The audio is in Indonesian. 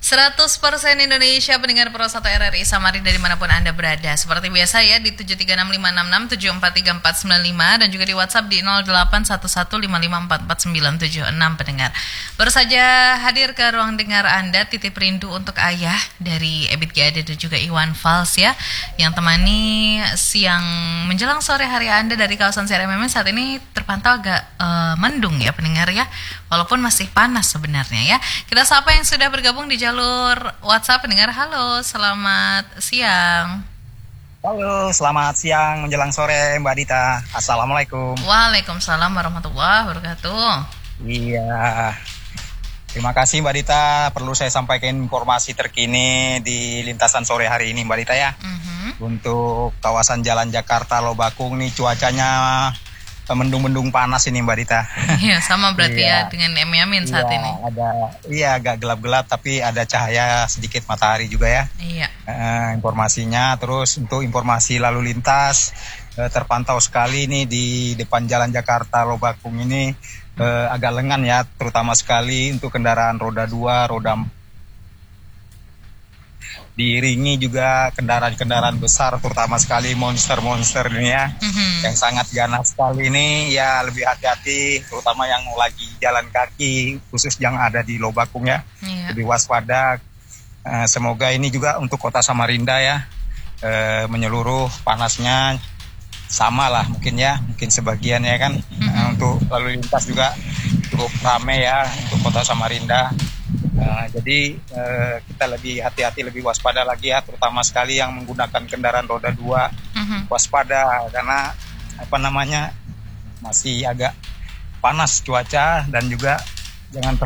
100% Indonesia pendengar Pro 1 RRI Samarinda dimanapun Anda berada. Seperti biasa ya di 7365667434495 dan juga di WhatsApp di 081155449976 pendengar. Baru saja hadir ke ruang dengar Anda titip rindu untuk ayah dari Ebit Gade dan juga Iwan Fals ya, yang temani siang menjelang sore hari Anda dari kawasan CRMM saat ini terpantau agak mendung ya pendengar ya, walaupun masih panas sebenarnya ya. Kita sapa yang sudah bergabung di jalur WhatsApp pendengar. Halo, selamat siang. Halo, selamat siang menjelang sore Mbak Dita. Assalamualaikum. Waalaikumsalam warahmatullahi wabarakatuh. Iya, terima kasih Mbak Dita. Perlu saya sampaikan informasi terkini di lintasan sore hari ini Mbak Dita ya. Untuk kawasan Jalan Jakarta Lobakung nih cuacanya mendung-mendung panas ini Mbak Dita. Iya, sama berarti ya dengan Yamin saat ini. Agak gelap-gelap tapi ada cahaya sedikit matahari juga ya. Iya. Informasinya, terus untuk informasi lalu lintas terpantau sekali nih di depan Jalan Jakarta Lobakung ini agak lengan ya, terutama sekali untuk kendaraan roda 2, roda 4. Diiringi juga kendaraan-kendaraan besar, terutama sekali monster-monster ini ya, yang sangat ganas sekali ini ya. Lebih hati-hati, terutama yang lagi jalan kaki, khusus yang ada di Lobakung ya, lebih waspada. Semoga ini juga untuk kota Samarinda ya, menyeluruh panasnya sama lah mungkin ya, mungkin sebagian ya kan. Untuk lalu lintas juga cukup ramai ya untuk kota Samarinda. Jadi kita lebih hati-hati, lebih waspada lagi ya, terutama sekali yang menggunakan kendaraan roda 2. Waspada karena masih agak panas cuaca, dan juga jangan